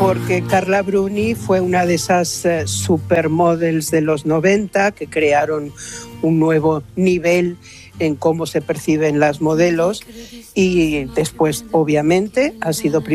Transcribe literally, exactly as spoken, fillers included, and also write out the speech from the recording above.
porque Carla Bruni fue una de esas uh, supermodels de los noventa que crearon un nuevo nivel en cómo se perciben las modelos y después, obviamente, ha sido